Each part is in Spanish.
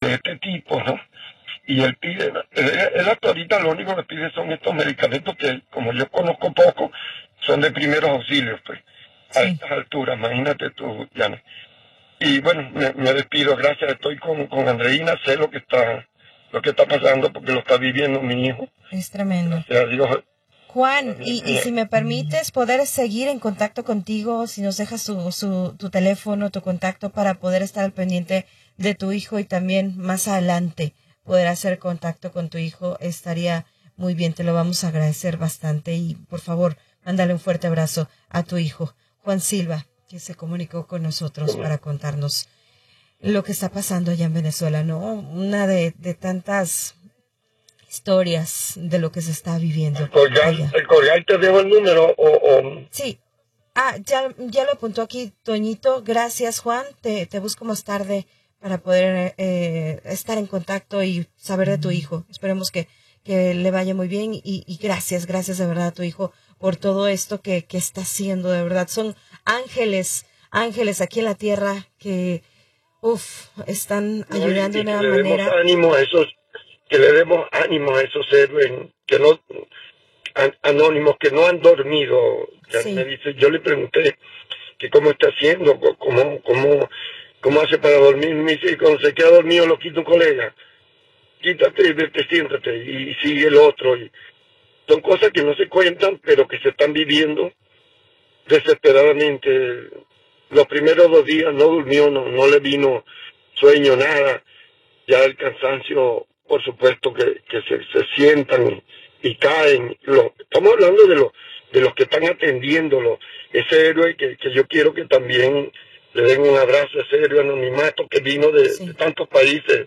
de este tipo, ¿no? Y él pide, él hasta ahorita lo único que pide son estos medicamentos que, como yo conozco poco, son de primeros auxilios, pues, a estas alturas, imagínate tú, Yana. Y bueno, me despido, gracias, estoy con Andreina, sé lo que está pasando porque lo está viviendo mi hijo. Es tremendo. Gracias a Dios. Juan, y si me permites poder seguir en contacto contigo, si nos dejas tu teléfono, tu contacto para poder estar al pendiente de tu hijo y también más adelante poder hacer contacto con tu hijo, estaría muy bien, te lo vamos a agradecer bastante y por favor, mándale un fuerte abrazo a tu hijo, Juan Silva, que se comunicó con nosotros para contarnos lo que está pasando allá en Venezuela, ¿no? Una de tantas historias de lo que se está viviendo. El cordial te dejo el número o... Sí. Ya lo apuntó aquí Toñito. Gracias, Juan. Te busco más tarde para poder estar en contacto y saber de tu hijo. Esperemos que le vaya muy bien y gracias de verdad a tu hijo por todo esto que está haciendo, de verdad. Son ángeles aquí en la tierra que están ayudando de una manera. Que le demos ánimo a esos héroes que no anónimos que no han dormido. Sí. Me dice, yo le pregunté que cómo está haciendo, cómo hace para dormir. Me dice, cuando se queda dormido lo quita un colega, quítate, vete, siéntate, y sigue el otro. Y son cosas que no se cuentan, pero que se están viviendo desesperadamente. Los primeros 2 días no durmió, no le vino sueño, nada. Ya el cansancio, por supuesto, que se sientan y caen. Estamos hablando de los que están atendiéndolo. Ese héroe que yo quiero que también le den un abrazo, ese héroe anonimato que vino de tantos países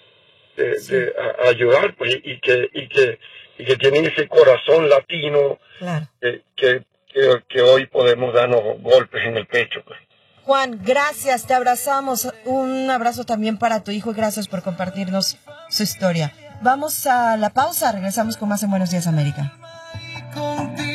a ayudar, pues, y que tienen ese corazón latino, claro, que hoy podemos darnos golpes en el pecho, pues. Juan, gracias, te abrazamos. Un abrazo también para tu hijo y gracias por compartirnos su historia. Vamos a la pausa, regresamos con más en Buenos Días América.